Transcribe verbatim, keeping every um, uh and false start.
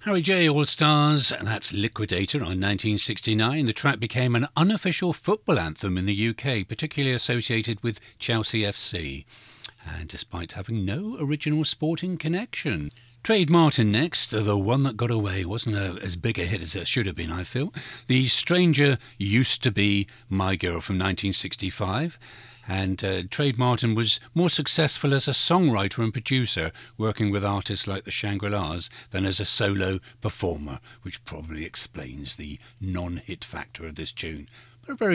Harry J. All-Stars, and that's Liquidator on nineteen sixty-nine. The track became an unofficial football anthem in the U K, particularly associated with Chelsea F C, and despite having no original sporting connection. Trade Martin next, the one that got away, wasn't a, as big a hit as it should have been, I feel. The Stranger Used to Be My Girl from nineteen sixty-five. And uh, Trade Martin was more successful as a songwriter and producer, working with artists like the Shangri-Las, than as a solo performer, which probably explains the non-hit factor of this tune. But a very